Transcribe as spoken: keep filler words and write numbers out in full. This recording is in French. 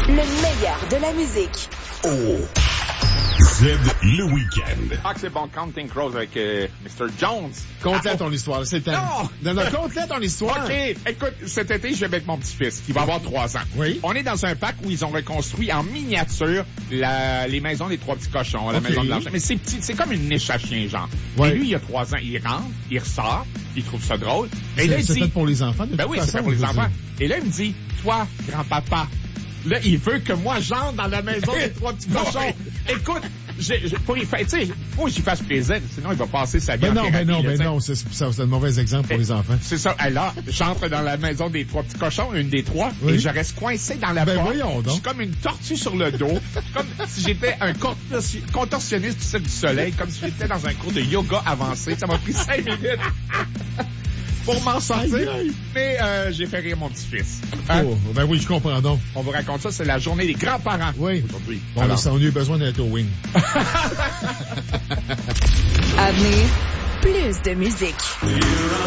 Le meilleur de la musique. Oh. Z le week-end. Ah, que c'est bon, Counting Crows avec euh, mister Jones. Conte-la ah, ton histoire, c'est un... Non! Non, non, conte-la ton histoire. OK, écoute, cet été, je vais avec mon petit-fils, qui va avoir trois ans. Oui. On est dans un parc où ils ont reconstruit en miniature la, les maisons des trois petits cochons, la OK. maison de l'argent. Mais c'est petit, c'est comme une niche à chien, genre. Ouais. Et lui, il a trois ans, il rentre, il ressort, il trouve ça drôle. Et C'est, là, il c'est dit... fait pour les enfants, de Ben toute oui, façon, c'est fait pour les je veux enfants. dire. Et là, il me dit, toi, grand-papa, là, il veut que moi, j'entre dans la maison des trois petits cochons. Écoute, j'ai, j'ai, pour y faire, tu sais, faut que j'y fasse plaisir, sinon il va passer sa vie Ben en non, ben thérapie, non, là, ben t'sais. non, c'est, ça, c'est un mauvais exemple pour les enfants. C'est ça. Alors, j'entre dans la maison des trois petits cochons, une des trois, Oui. et je reste coincé dans la Ben porte. voyons donc. Je suis comme une tortue sur le dos, comme si j'étais un contorsi- contorsionniste du Cirque du Soleil, comme si j'étais dans un cours de yoga avancé. Ça m'a pris cinq minutes pour m'en sortir. Aïe, aïe. Mais euh, j'ai fait rire mon petit-fils. Hein? Oh, ben oui, je comprends donc. On vous raconte ça, c'est la journée des grands-parents. Oui. Aujourd'hui. Bon, Alors, là, on a eu besoin d'être au wing. À venir, plus de musique.